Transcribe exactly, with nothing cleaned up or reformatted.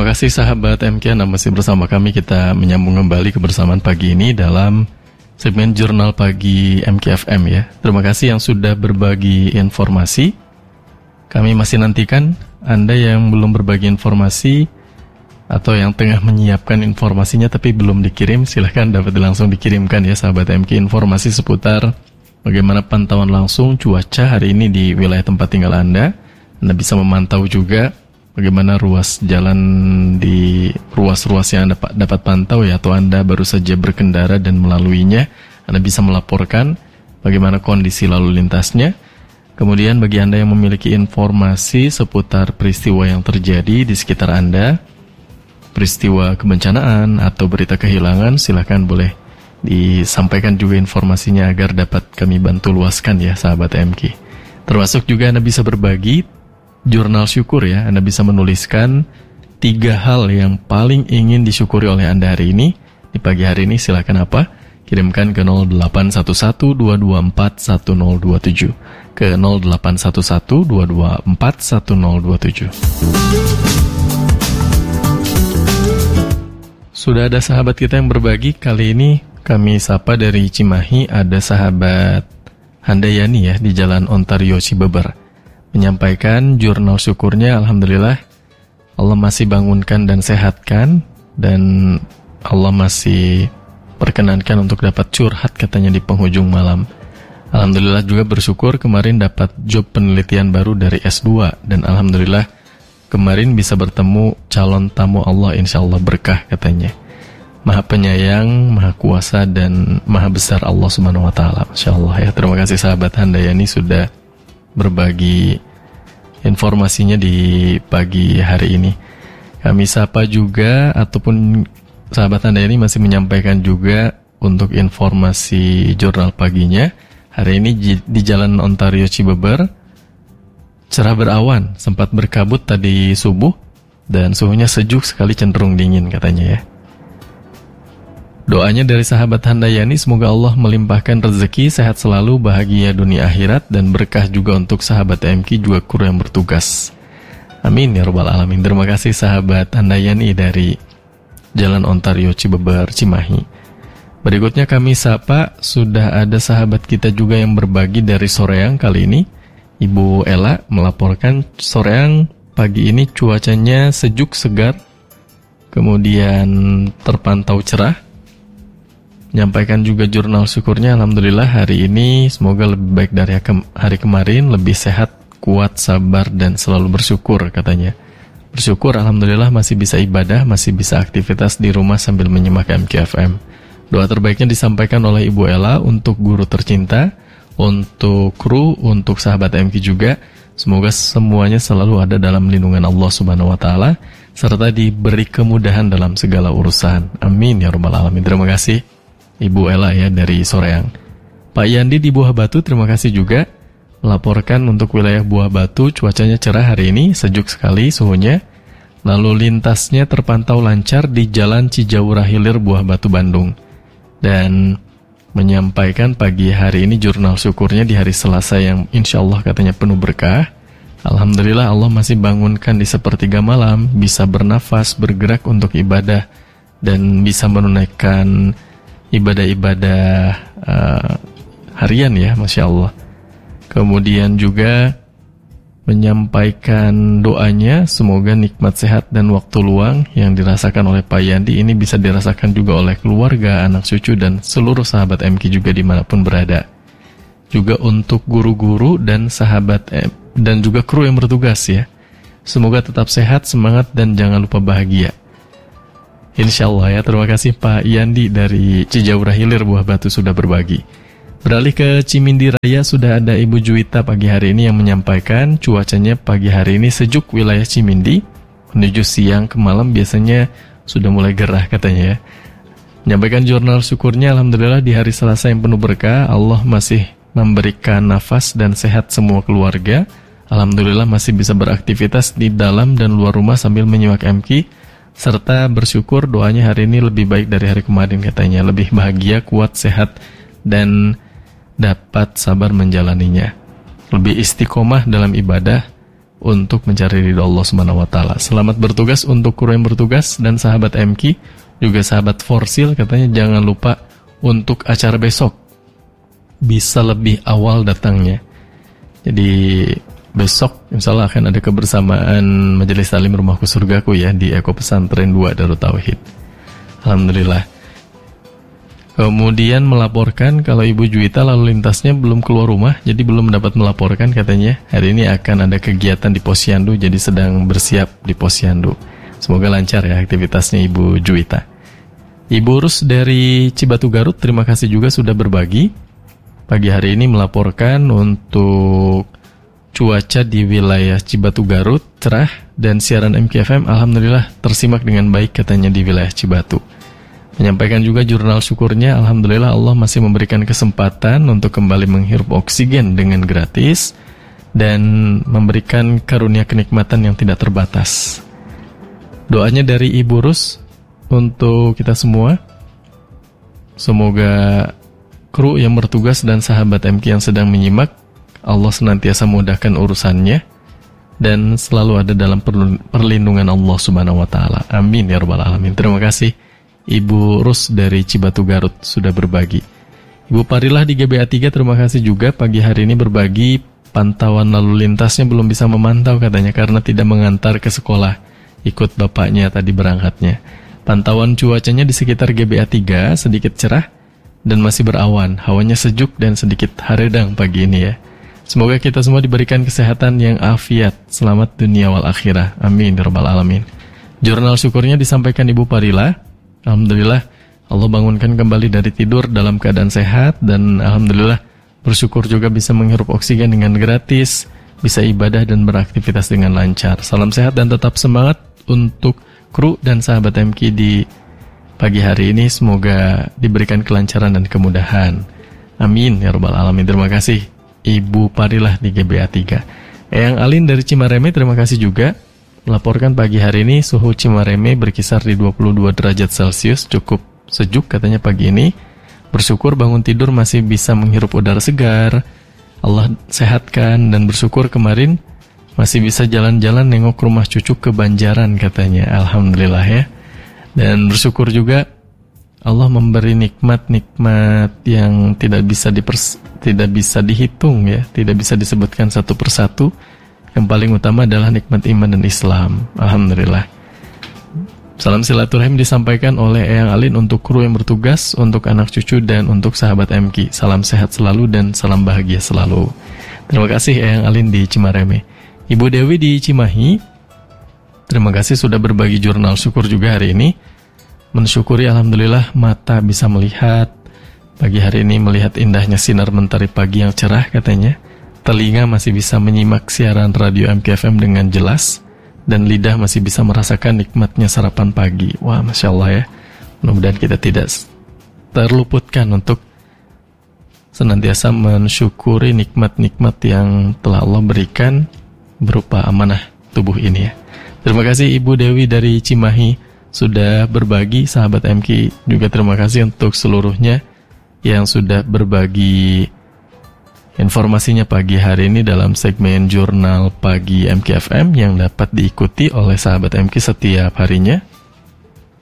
kasih sahabat M K, Anda masih bersama kami. Kita menyambung kembali kebersamaan pagi ini dalam segmen Jurnal Pagi M K F M ya. Terima kasih yang sudah berbagi informasi. Kami masih nantikan Anda yang belum berbagi informasi atau yang tengah menyiapkan informasinya tapi belum dikirim, silahkan dapat langsung dikirimkan ya sahabat M K, informasi seputar bagaimana pantauan langsung cuaca hari ini di wilayah tempat tinggal Anda. Anda bisa memantau juga bagaimana ruas jalan di ruas-ruas yang Anda dapat pantau ya, atau Anda baru saja berkendara dan melaluinya, Anda bisa melaporkan bagaimana kondisi lalu lintasnya. Kemudian bagi Anda yang memiliki informasi seputar peristiwa yang terjadi di sekitar Anda, peristiwa kebencanaan atau berita kehilangan, silakan boleh disampaikan juga informasinya agar dapat kami bantu luaskan ya sahabat M K. Termasuk juga Anda bisa berbagi jurnal syukur ya. Anda bisa menuliskan tiga hal yang paling ingin disyukuri oleh Anda hari ini. Di pagi hari ini silakan apa? Kirimkan ke nol delapan satu satu dua dua empat satu nol dua tujuh, ke nol delapan satu satu dua dua empat satu nol dua tujuh. Sudah ada sahabat kita yang berbagi. Kali ini kami sapa dari Cimahi, ada sahabat Handayani ya di Jalan Ontario Cibeber, menyampaikan jurnal syukurnya. Alhamdulillah Allah masih bangunkan dan sehatkan, dan Allah masih perkenankan untuk dapat curhat katanya di penghujung malam. Alhamdulillah juga bersyukur kemarin dapat job penelitian baru dari S dua, dan Alhamdulillah kemarin bisa bertemu calon tamu Allah, insya Allah berkah katanya. Maha penyayang, maha kuasa, dan maha besar Allah subhanahu wa ta'ala. Masya Allah ya. Terima kasih sahabat Handayani sudah berbagi informasinya di pagi hari ini. Kami sapa juga, ataupun sahabat Anda ini masih menyampaikan juga untuk informasi jurnal paginya. Hari ini di Jalan Ontario Cibeber cerah berawan, sempat berkabut tadi subuh, dan suhunya sejuk sekali, cenderung dingin katanya ya. Doanya dari sahabat Handayani, semoga Allah melimpahkan rezeki, sehat selalu, bahagia dunia akhirat, dan berkah juga untuk sahabat M K, juga kru yang bertugas. Amin ya rabbal alamin. Terima kasih sahabat Handayani dari Jalan Ontario Cibeber, Cimahi. Berikutnya kami sapa, sudah ada sahabat kita juga yang berbagi dari Soreang. Kali ini Ibu Ella melaporkan Soreang pagi ini cuacanya sejuk segar, kemudian terpantau cerah. Menyampaikan juga jurnal syukurnya, alhamdulillah hari ini semoga lebih baik dari hari kemarin, lebih sehat, kuat, sabar, dan selalu bersyukur katanya. Bersyukur alhamdulillah masih bisa ibadah, masih bisa aktivitas di rumah sambil menyimak M K F M. Doa terbaiknya disampaikan oleh Ibu Ella untuk guru tercinta, untuk kru, untuk sahabat M K juga. Semoga semuanya selalu ada dalam lindungan Allah subhanahu wa ta'ala, serta diberi kemudahan dalam segala urusan. Amin ya rabbal alamin. Terima kasih Ibu Ella ya dari Soreang. Pak Yandi di Buah Batu, terima kasih juga melaporkan untuk wilayah Buah Batu cuacanya cerah hari ini, sejuk sekali suhunya. Lalu lintasnya terpantau lancar di Jalan Cijaurah Hilir, Buah Batu, Bandung. Dan menyampaikan pagi hari ini jurnal syukurnya di hari Selasa yang insya Allah katanya penuh berkah. Alhamdulillah Allah masih bangunkan di sepertiga malam, bisa bernafas, bergerak untuk ibadah, dan bisa menunaikan ibadah-ibadah uh, harian ya, Masya Allah. Kemudian juga menyampaikan doanya, semoga nikmat sehat dan waktu luang yang dirasakan oleh Pak Yandi ini bisa dirasakan juga oleh keluarga, anak cucu, dan seluruh sahabat M K juga dimanapun berada. Juga untuk guru-guru dan sahabat M, dan juga kru yang bertugas ya. Semoga tetap sehat, semangat, dan jangan lupa bahagia, insya Allah ya. Terima kasih Pak Yandi dari Cijaurah Hilir, Buah Batu sudah berbagi. Beralih ke Cimindi Raya, sudah ada Ibu Juwita pagi hari ini yang menyampaikan cuacanya pagi hari ini sejuk wilayah Cimindi, menuju siang ke malam biasanya sudah mulai gerah katanya ya. Menyampaikan jurnal syukurnya, alhamdulillah di hari Selasa yang penuh berkah, Allah masih memberikan nafas dan sehat semua keluarga. Alhamdulillah masih bisa beraktivitas di dalam dan luar rumah sambil menyimak M K, serta bersyukur doanya hari ini lebih baik dari hari kemarin katanya, lebih bahagia, kuat, sehat, dan dapat sabar menjalaninya, lebih istiqomah dalam ibadah, untuk mencari ridho Allah Subhanahu wa taala. Selamat bertugas untuk kru yang bertugas dan sahabat M K, juga sahabat Forsil katanya jangan lupa untuk acara besok bisa lebih awal datangnya. Jadi besok insya Allah akan ada kebersamaan Majelis Taklim Rumahku Surgaku ya di Eko Pesantren dua Darut Tauhid. Alhamdulillah. Kemudian melaporkan kalau Ibu Juwita lalu lintasnya belum keluar rumah, jadi belum dapat melaporkan katanya. Hari ini akan ada kegiatan di Posyandu, jadi sedang bersiap di Posyandu. Semoga lancar ya aktivitasnya Ibu Juwita. Ibu Rus dari Cibatu Garut, terima kasih juga sudah berbagi. Pagi hari ini melaporkan untuk cuaca di wilayah Cibatu Garut cerah dan siaran M K F M alhamdulillah tersimak dengan baik katanya di wilayah Cibatu. Menyampaikan juga jurnal syukurnya, alhamdulillah Allah masih memberikan kesempatan untuk kembali menghirup oksigen dengan gratis dan memberikan karunia kenikmatan yang tidak terbatas. Doanya dari Ibu Rus untuk kita semua, semoga kru yang bertugas dan sahabat M K yang sedang menyimak, Allah senantiasa mudahkan urusannya dan selalu ada dalam perlindungan Allah Subhanahu wa taala. Amin ya rabbal alamin. Terima kasih Ibu Rus dari Cibatu Garut sudah berbagi. Ibu Parilah di G B A tiga terima kasih juga pagi hari ini berbagi pantauan lalu lintasnya belum bisa memantau katanya karena tidak mengantar ke sekolah, ikut bapaknya tadi berangkatnya. Pantauan cuacanya di sekitar G B A tiga sedikit cerah dan masih berawan, hawanya sejuk dan sedikit haredang pagi ini ya. Semoga kita semua diberikan kesehatan yang afiat, selamat dunia wal akhirah. Amin ya rabbal alamin. Jurnal syukurnya disampaikan Ibu Parilah. Alhamdulillah Allah bangunkan kembali dari tidur dalam keadaan sehat dan alhamdulillah bersyukur juga bisa menghirup oksigen dengan gratis, bisa ibadah dan beraktivitas dengan lancar. Salam sehat dan tetap semangat untuk kru dan sahabat M K di pagi hari ini, semoga diberikan kelancaran dan kemudahan. Amin ya rabbal alamin. Terima kasih Ibu Parilah di G B A tiga. Eyang Alin dari Cimareme terima kasih juga melaporkan pagi hari ini suhu Cimareme berkisar di dua puluh dua derajat Celcius, cukup sejuk katanya pagi ini. Bersyukur bangun tidur masih bisa menghirup udara segar, Allah sehatkan, dan bersyukur kemarin masih bisa jalan-jalan nengok rumah cucu ke Banjaran katanya. Alhamdulillah ya. Dan bersyukur juga Allah memberi nikmat-nikmat yang tidak bisa dipers tidak bisa dihitung ya, tidak bisa disebutkan satu persatu. Yang paling utama adalah nikmat iman dan Islam. Alhamdulillah. Salam silaturahim disampaikan oleh Eyang Alin untuk kru yang bertugas, untuk anak cucu dan untuk sahabat M K. Salam sehat selalu dan salam bahagia selalu. Terima kasih Eyang Alin di Cimareme. Ibu Dewi di Cimahi, terima kasih sudah berbagi jurnal syukur juga hari ini. Mensyukuri alhamdulillah mata bisa melihat. Pagi hari ini melihat indahnya sinar mentari pagi yang cerah katanya. Telinga masih bisa menyimak siaran radio M K F M dengan jelas. Dan lidah masih bisa merasakan nikmatnya sarapan pagi. Wah, Masya Allah ya. Mudah-mudahan kita tidak terluputkan untuk senantiasa mensyukuri nikmat-nikmat yang telah Allah berikan berupa amanah tubuh ini ya. Terima kasih Ibu Dewi dari Cimahi sudah berbagi. Sahabat M K juga terima kasih untuk seluruhnya yang sudah berbagi informasinya pagi hari ini dalam segmen Jurnal Pagi M K F M yang dapat diikuti oleh sahabat M K setiap harinya